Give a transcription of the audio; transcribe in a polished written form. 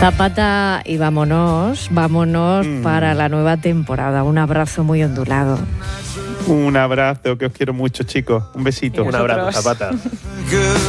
Zapata y vámonos para la nueva temporada. Un abrazo muy ondulado. Un abrazo, que os quiero mucho, chicos. Un besito. Un abrazo, Zapata.